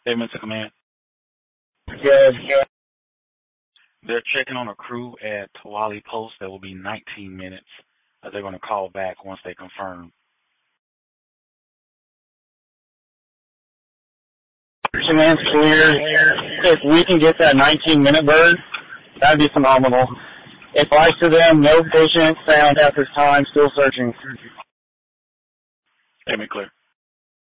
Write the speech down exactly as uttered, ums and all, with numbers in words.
Statement to command. Good. They're checking on a crew at Tawali Post. That will be nineteen minutes. Uh, they're going to call back once they confirm. Command's clear. If we can get that nineteen-minute bird, that'd be phenomenal. Advice to them, no patient found at this time, still searching. Statement clear.